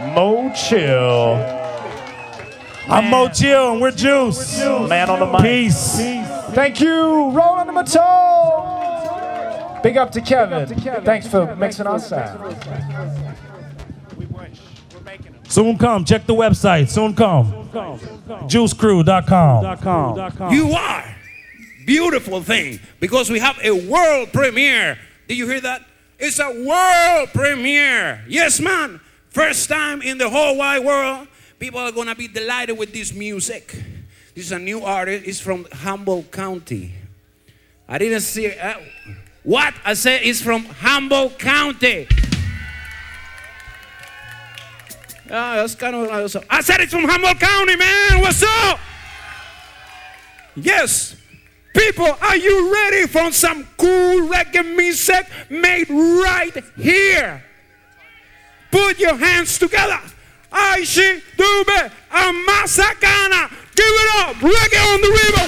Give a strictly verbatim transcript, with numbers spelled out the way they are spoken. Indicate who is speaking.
Speaker 1: Mo Chill.
Speaker 2: I'm Mo Chill and we're Juice.
Speaker 1: Man on the mic.
Speaker 2: Peace.
Speaker 1: Thank you, Roland the Matone. Big up to Kevin. Thanks for mixing our sound.
Speaker 2: Soon come. Check the website. Soon come. juice crew dot com.
Speaker 3: You are beautiful thing because we have a world premiere. Did you hear that? It's a world premiere. Yes, man. First time in the whole wide world. People are going to be delighted with this music. This is a new artist. It's from Humboldt County. I didn't see it. Uh, what? I said it's from Humboldt County. Uh, that's kind of, uh, I said it's from Humboldt County, man. What's up? Yes. People, are you ready for some cool reggae music made right here? Put your hands together. Aishi, Dube, and Masakana. Give it up. Reggae on the river.